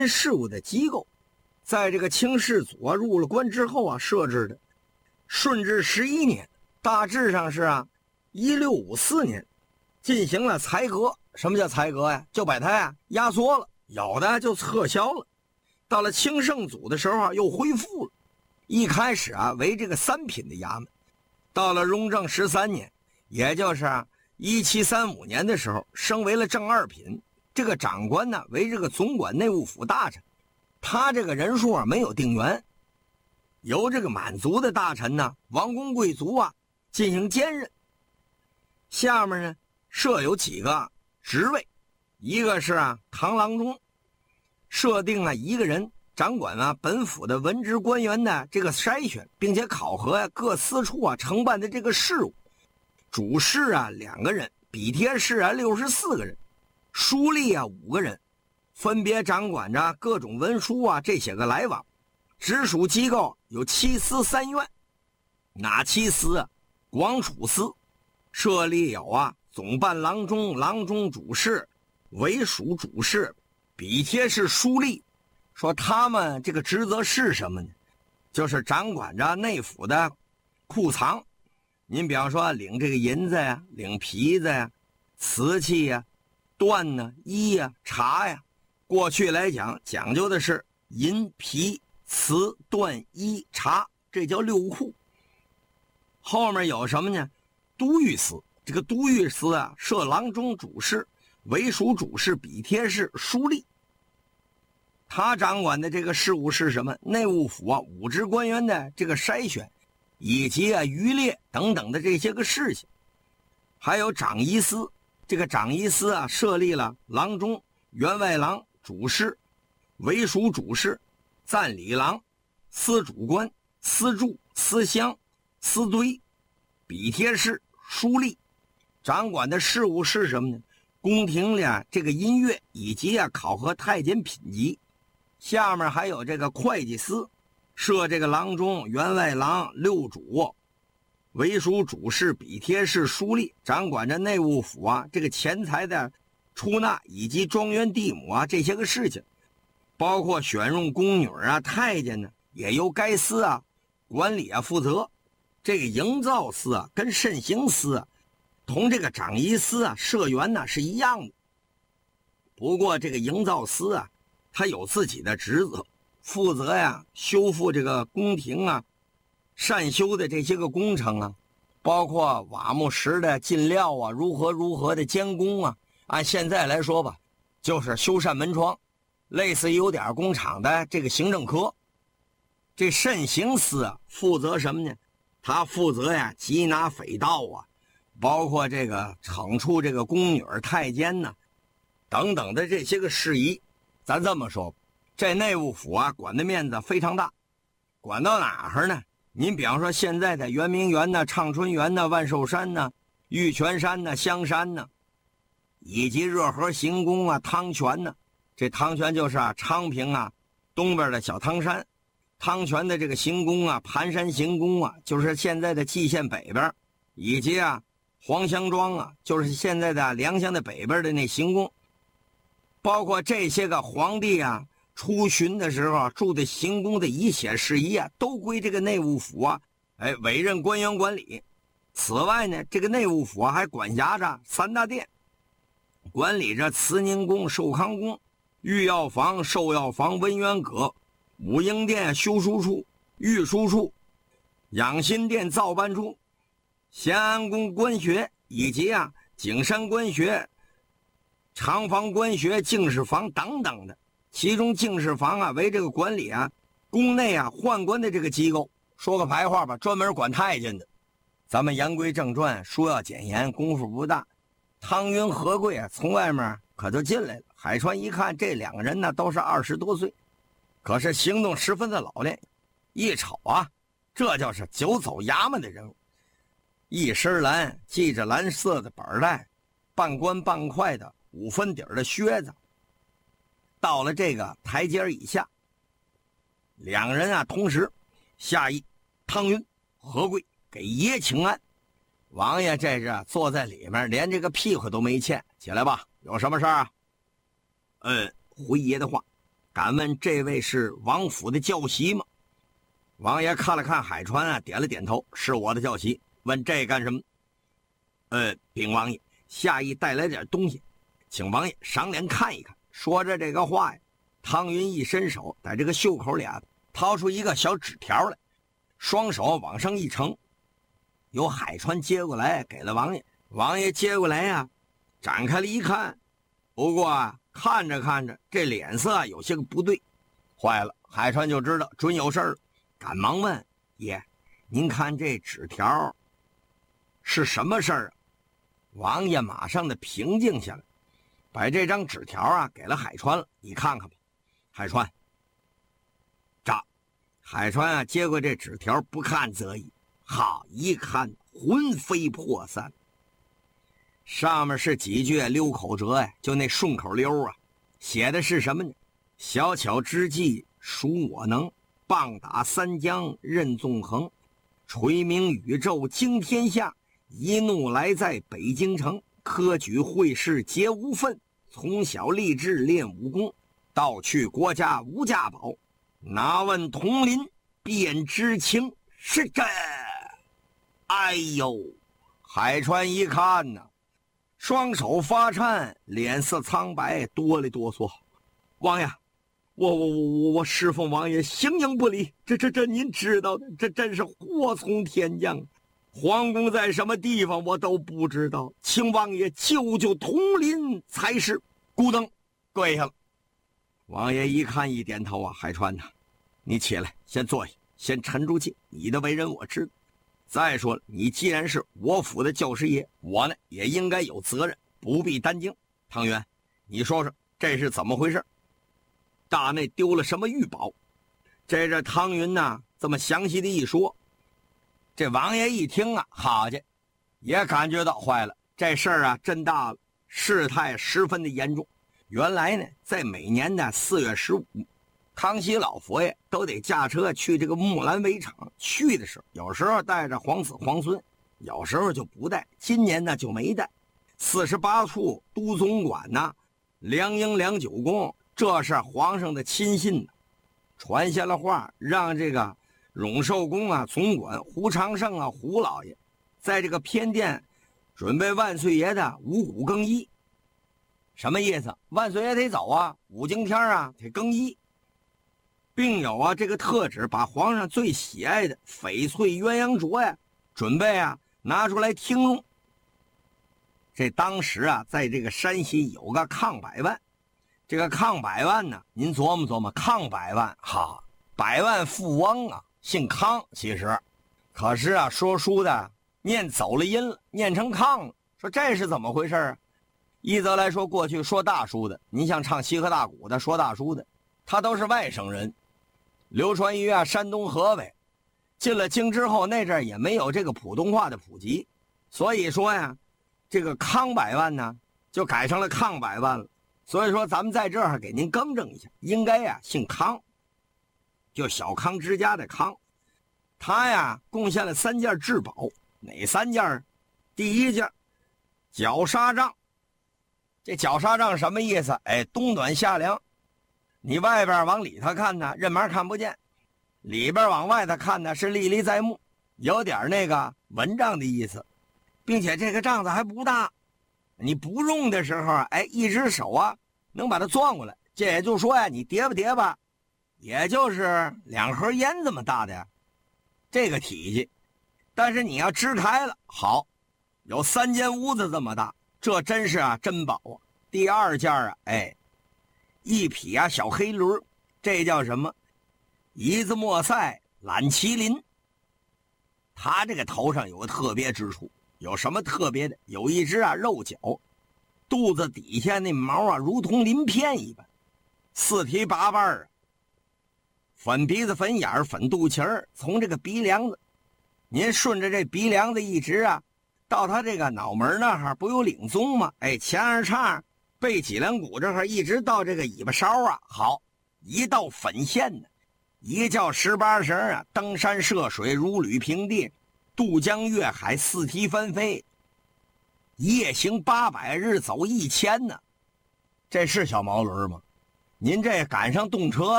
事务的机构，在这个清世祖入了关之后设置的。顺治11年，大致上是1654年，进行了裁革。什么叫裁革呀？就把它压缩了，有的就撤销了。到了清圣祖的时候又恢复了。一开始为这个3品的衙门，到了雍正13年，也就是1735年的时候，升为了正2品。这个长官呢为这个总管内务府大臣，他这个人数没有定员，由这个满族的大臣呢、王公贵族进行兼任。下面呢设有几个职位，一个是堂郎中，设定一个人掌管本府的文职官员的这个筛选，并且考核各司处承办的这个事务。主事2个人，笔帖事64个人，书吏5个人，分别掌管着各种文书这些个来往。直属机构有7司3院，哪7司广储司，设立有总办郎中、郎中主事、为属主事、笔帖事书吏。说他们这个职责是什么呢？就是掌管着内府的库藏。您比方说领这个银子领皮子瓷器缎衣茶过去来讲讲究的是银皮瓷缎衣茶，这叫6库。后面有什么呢？都御司。这个都御司设郎中主事、为属主事、笔帖事、书吏。他掌管的这个事务是什么？内务府武职官员的这个筛选，以及渔猎等等的这些个事情。还有长医司，这个长医司设立了郎中、员外郎、主事、为属主事、暂理郎、司主官、司柱、司乡、司堆、笔帖事、书吏。掌管的事务是什么呢？宫廷的这个音乐，以及考核太监品级。下面还有这个会计司，设这个郎中、员外郎、六主、为属主事、笔帖事、书吏，掌管着内务府这个钱财的出纳以及庄园地亩这些个事情。包括选用宫女太监呢，也由该司管理负责。这个营造司跟慎刑司同这个长医司社员是一样的。不过这个营造司他有自己的职责，负责修复这个宫廷善修的这些个工程包括瓦木石的进料如何的监工按现在来说吧，就是修缮门窗，类似有点工厂的这个行政科。这慎刑司负责什么呢？他负责缉拿匪盗包括这个惩处这个宫女太监等等的这些个事宜。咱这么说，这内务府管的面子非常大。管到哪儿呢？您比方说现在的圆明园畅春园万寿山玉泉山香山以及热河行宫汤泉这汤泉就是昌平东边的小汤山。汤泉的这个行宫盘山行宫就是现在的蓟县北边，以及黄香庄就是现在的良乡的北边的那行宫。包括这些个皇帝出巡的时候住的行宫的一切事宜都归这个内务府委任官员管理。此外呢，这个内务府还管辖着3大殿，管理着慈宁宫、寿康宫、御药房、寿药房、文渊阁、武英殿修书处、御书处、养心殿造办处、咸安宫官学，以及景山官学、长房官学、净室房等等的。其中净室房为这个管理宫内宦官的这个机构。说个白话吧，专门管太监的。咱们言归正传，书要简言，功夫不大。汤云和贵从外面可就进来了。海川一看这2个人都是20多岁，可是行动十分的老练。一瞅这就是久走衙门的人物。一身蓝，系着蓝色的板带，半宽半快的5分底的靴子。到了这个台阶以下，2个人同时下意汤云、和贵给爷请安。王爷这是坐在里面，连这个屁股都没欠。起来吧，有什么事儿回爷的话， 敢问这位是王府的教习吗？王爷看了看海川啊，点了点头，是我的教习。问这干什么？禀王爷，下意带来点东西，请王爷赏脸看一看。说着这个话呀，汤云一伸手，在这个袖口里啊掏出一个小纸条来，双手往上一呈，由海川接过来给了王爷。王爷接过来呀，展开了一看，不过啊看着看着这脸色有些个不对，坏了，海川就知道准有事儿了，赶忙问爷，您看这纸条是什么事儿啊？王爷马上的平静下来，把这张纸条啊给了海川了，你看看吧。海川，海川啊接过这纸条，不看则已，好一看魂飞魄散。上面是几句溜口辙呀，就那顺口溜啊，写的是什么呢？小巧之计属我能，棒打三江任纵横，垂名宇宙惊天下，一怒来在北京城，科举会试皆无分，从小立志练武功，到去国家无价宝，哪问同林便知情是真。哎呦，海川一看呢，双手发颤，脸色苍白，哆里哆嗦。王爷，我侍奉王爷形影不离，这您知道的，这真是祸从天降。皇宫在什么地方我都不知道，请王爷救救同林才是。咕噔跪下了。王爷一看一点头啊，海川呐，你起来先坐下，先沉住气，你的为人我知道。再说了，你既然是我府的教师爷，我呢也应该有责任，不必担惊。汤圆，你说说这是怎么回事？大内丢了什么玉宝？这汤云呢这么详细的一说，这王爷一听啊，好家也感觉到坏了，这事儿啊真大了，事态十分的严重。原来呢，在每年的4月15，康熙老佛爷都得驾车去这个木兰围场，去的时候有时候带着皇子皇孙，有时候就不带，今年呢就没带。48处都总管呢，梁英、梁九公，这是皇上的亲信呢，传下了话，让这个永寿宫啊总管胡长胜啊胡老爷，在这个偏殿准备万岁爷的五谷更衣。什么意思？万岁爷得走啊，五更天啊得更衣，并有啊这个特旨，把皇上最喜爱的翡翠鸳鸯镯呀，准备啊拿出来听用。这当时啊，在这个山西有个康百万，这个康百万呢，您琢磨琢磨，康百万哈，百万富翁啊，姓康，其实，可是啊，说书的念走了音了，念成康了，说这是怎么回事啊？一则来说，过去说大书的，您像唱西河大鼓的，说大书的，他都是外省人，流传于啊山东河北，进了京之后，那阵儿也没有这个普通话的普及，所以说呀，这个康百万呢，就改成了抗百万了。所以说，咱们在这儿给您更正一下，应该呀姓康，就小康之家的康。他呀贡献了3件至宝，哪3件？第一件，绞杀杖。这绞杀杖什么意思？哎，冬暖夏凉，你外边往里头看呢，任毛看不见；里边往外头看呢，是历历在目，有点那个蚊帐的意思，并且这个帐子还不大，你不用的时候，哎，一只手啊能把它攥过来。这也就是说呀，你叠吧叠吧，也就是2盒烟这么大的呀，这个体积。但是你要支开了，好，有3间屋子这么大。这真是啊珍宝啊！第二件啊，哎，一匹啊小黑驴，这叫什么？夷子莫赛揽麒麟。他这个头上有个特别之处，有什么特别的？有一只啊肉角，肚子底下那毛啊如同鳞片一般，4蹄8瓣啊，粉鼻子粉眼粉肚脐儿，从这个鼻梁子，您顺着这鼻梁子一直啊到他这个脑门那儿不有领宗吗？哎，前二叉背脊梁骨这儿一直到这个尾巴梢啊，好，一道粉线呢，一叫18绳啊，登山涉水如履平地，渡江越海4蹄翻飞，夜行800日走1000呢。这是小毛驴吗？ 您这赶上动车